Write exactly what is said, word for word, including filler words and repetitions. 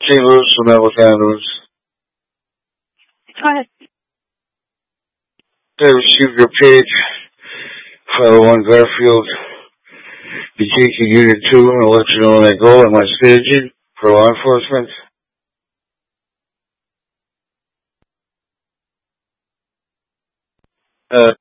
Saint Louis from that Los Angeles. Go ahead. I received your page. File one Garfield. Be taking Unit two and I'll let you know when I go on my staging for law enforcement. Uh,